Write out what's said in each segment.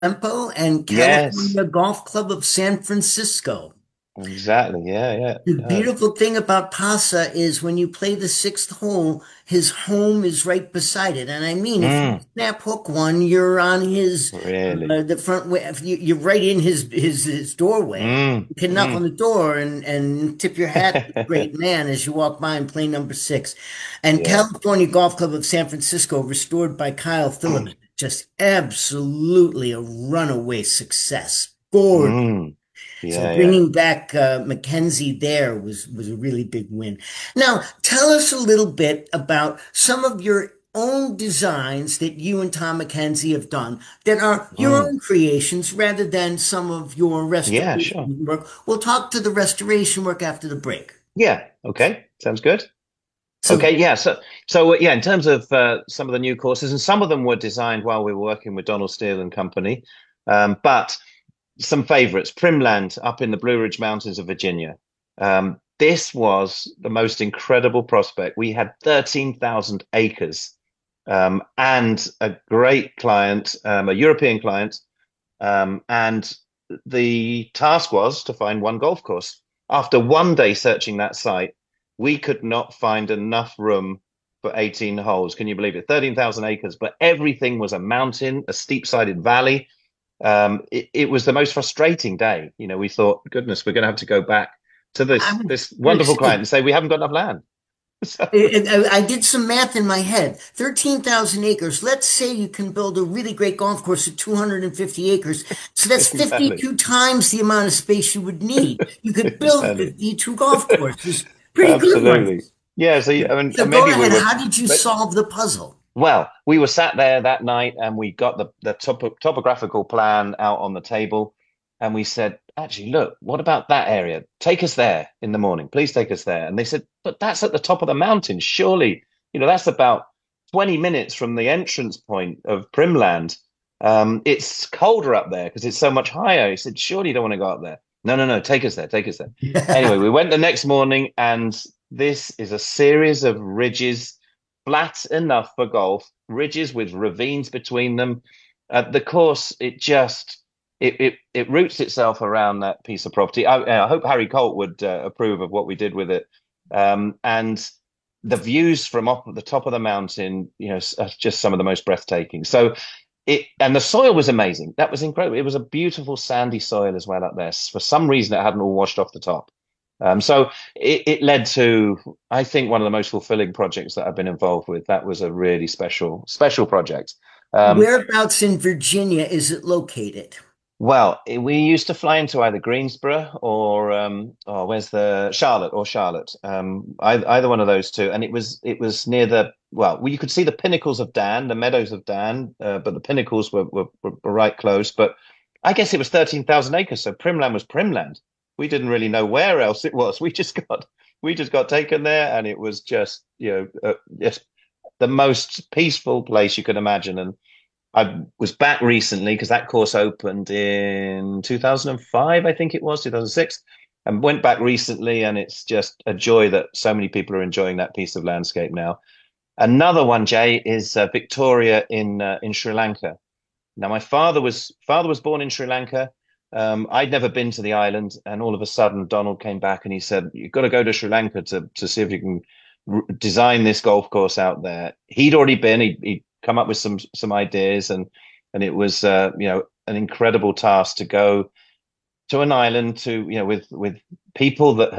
Tempo and Yes, California Golf Club of San Francisco. exactly. Yeah, yeah, The yeah. beautiful thing about Pasa is when you play the sixth hole, his home is right beside it. And I mean, if you Mm, snap hook one, you're on his really. the front way. If you're right in his doorway. Mm, You can knock on mm. the door and tip your hat to the great man as you walk by and play number six. And Yeah. California Golf Club of San Francisco, restored by Kyle Phillips, just absolutely a runaway success. Gorgeous. Mm, So yeah, yeah. bringing back Mackenzie there was a really big win. Now, tell us a little bit about some of your own designs that you and Tom Mackenzie have done that are your Mm. own creations rather than some of your Yeah, restoration sure. work. We'll talk to the restoration work after the break. Yeah. Okay. Sounds good. So Okay. Yeah. So yeah, in terms of some of the new courses, and some of them were designed while we were working with Donald Steele and Company, but some favorites, Primland up in the Blue Ridge Mountains of Virginia. This was the most incredible prospect. We had 13,000 acres, and a great client, a European client, and the task was to find one golf course. After one day searching that site, we could not find enough room for 18 holes. Can you believe it? 13,000 acres, but everything was a mountain, a steep-sided valley. It was the most frustrating day. You know, we thought, goodness, we're going to have to go back to I this was this going to wonderful client say, and say we haven't got enough land. So I did some math in my head. 13,000 acres. Let's say you can build a really great golf course at 250 acres. So that's exactly, 52 times the amount of space you would need. You could build exactly, 52 golf courses, pretty good absolutely. ones. Yeah. So I mean, So go maybe we ahead. were. How did you solve the puzzle? Well, we were sat there that night and we got the topographical plan out on the table and we said, actually, look, what about that area? Take us there in the morning. Please take us there. And they said, but that's at the top of the mountain. Surely, that's about 20 minutes from the entrance point of Primland. It's colder up there because it's so much higher. He said, surely you don't want to go up there. No, no, no, take us there, take us there. Anyway, we went the next morning and this is a series of ridges flat enough for golf, ridges with ravines between them. The course, it roots itself around that piece of property. I hope Harry Colt would approve of what we did with it. And the views from up at the top of the mountain, are just some of the most breathtaking. So and the soil was amazing. That was incredible. It was a beautiful sandy soil as well up there. For some reason, it hadn't all washed off the top. So it led to, I think, one of the most fulfilling projects that I've been involved with. That was a really special project. Um, Whereabouts in Virginia is it located? we used to fly into either Greensboro or where's the Charlotte. Either one of those two, and it was near you could see the pinnacles of Dan, the meadows of Dan, but the pinnacles were right close. But I guess it was 13,000 acres, so Primland was Primland. We didn't really know where else it was. We just got taken there, and it was just just the most peaceful place you could imagine. And I was back recently because that course opened in 2005, I think it was 2006, and went back recently, and it's just a joy that so many people are enjoying that piece of landscape now. Another one, Jay, is Victoria in Sri Lanka. Now, my father was born in Sri Lanka. I'd never been to the island, and all of a sudden, Donald came back and he said, "You've got to go to Sri Lanka to see if you can design this golf course out there." He'd already been. He'd come up with some ideas, and it was an incredible task to go to an island with people that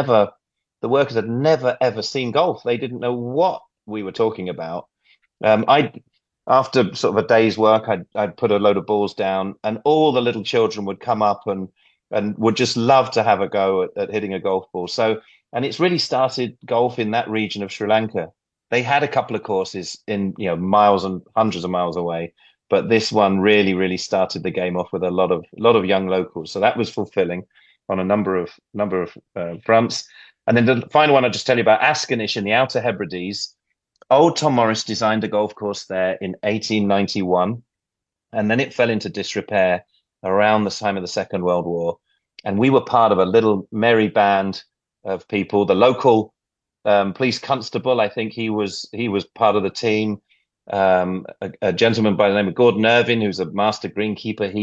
the workers had never ever seen golf. They didn't know what we were talking about. I After sort of a day's work, I'd put a load of balls down, and all the little children would come up and would just love to have a go at hitting a golf ball. So, and it's really started golf in that region of Sri Lanka. They had a couple of courses in miles and hundreds of miles away, but this one really started the game off with a lot of young locals. So that was fulfilling on a number of fronts. And then the final one I'll just tell you about Askanish in the Outer Hebrides. Old Tom Morris designed a golf course there in 1891, and then it fell into disrepair around the time of the Second World War. And we were part of a little merry band of people. The local police constable, I think he was part of the team. a gentleman by the name of Gordon Irvin, who's a master greenkeeper.